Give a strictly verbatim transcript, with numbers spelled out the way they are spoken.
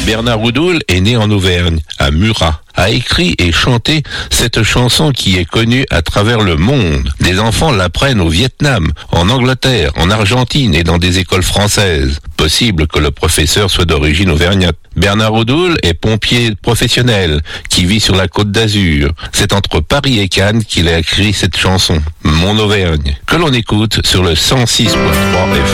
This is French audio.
Bernard Oudoul est né en Auvergne, à Murat, a écrit et chanté cette chanson qui est connue à travers le monde. Des enfants l'apprennent au Vietnam, en Angleterre, en Argentine et dans des écoles françaises. Possible que le professeur soit d'origine auvergnate. Bernard Oudoul est pompier professionnel qui vit sur la Côte d'Azur. C'est entre Paris et Cannes qu'il a écrit cette chanson, Mon Auvergne, que l'on écoute sur le cent six point trois F M.